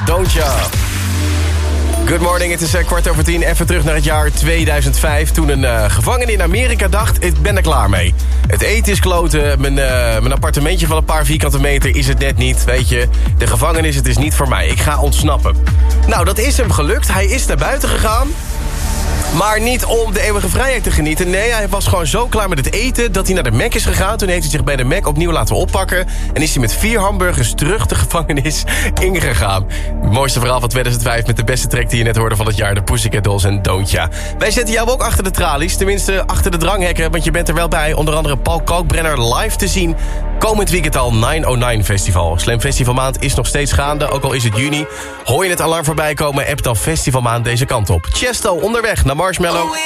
Don't Ya. Good morning, het is 10:15. Even terug naar het jaar 2005. Toen een gevangene in Amerika dacht, ik ben er klaar mee. Het eten is kloten, mijn appartementje van een paar vierkante meter is het net niet. Weet je, de gevangenis, het is niet voor mij. Ik ga ontsnappen. Nou, dat is hem gelukt. Hij is naar buiten gegaan. Maar niet om de eeuwige vrijheid te genieten. Nee, hij was gewoon zo klaar met het eten dat hij naar de Mac is gegaan. Toen heeft hij zich bij de Mac opnieuw laten oppakken. En is hij met 4 hamburgers terug de gevangenis ingegaan. Het mooiste verhaal van 2005 met de beste track die je net hoorde van het jaar. De Pussycat Dolls en Don't Ya. Wij zetten jou ook achter de tralies. Tenminste, achter de dranghekken. Want je bent er wel bij. Onder andere Paul Kalkbrenner live te zien. Komend weekend al 909 Festival. Slam Festivalmaand is nog steeds gaande. Ook al is het juni. Hoor je het alarm voorbij komen? App dan Festivalmaand deze kant op. Chesto onderweg naar Marshmallow.